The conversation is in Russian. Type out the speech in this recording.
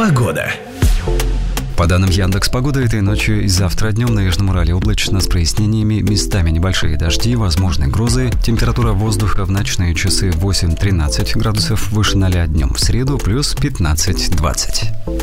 Погода. По данным Яндекс.Погоды, этой ночью и завтра днем на Южном Урале облачно с прояснениями, местами небольшие дожди, возможны грозы. Температура воздуха в ночные часы 8-13 градусов выше 0, днем в среду плюс 15-20.